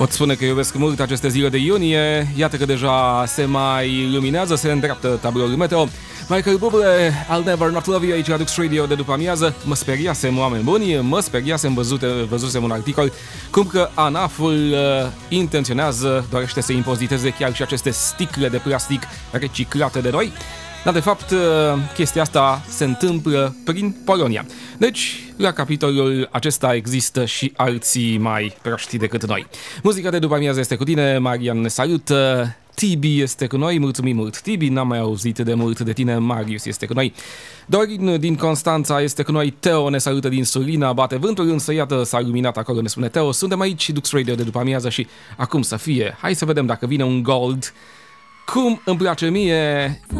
Pot spune că iubesc mult aceste zile de iunie. Iată că deja se mai luminează, se îndreaptă tabloul meteo. Michael Bublé, I'll Never Not Love You, aici la Dux Radio de după amiază. Mă speriasem, oameni buni, văzusem un articol cum că ANAF-ul intenționează, dorește să impoziteze chiar și aceste sticle de plastic reciclate de noi. Dar de fapt chestia asta se întâmplă prin Polonia. Deci, la capitolul acesta există și alții mai proști decât noi. Muzica de după amiază este cu tine, Marian ne salută, Tibi este cu noi, mulțumim mult Tibi, n-am mai auzit de mult de tine, Marius este cu noi, Dorin din Constanța este cu noi, Teo ne salută din Sulina, bate vântul, însă iată s-a luminat acolo, ne spune Teo, suntem aici, Dux Radio de după amiază și acum să fie, hai să vedem dacă vine un gold. Cum îmi place mie